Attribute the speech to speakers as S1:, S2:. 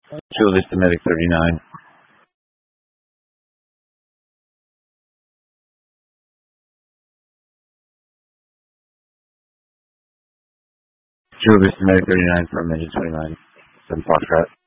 S1: Julius the Medic 39. Julius the Medic 39 from Engine 29. 7 Foxtrot.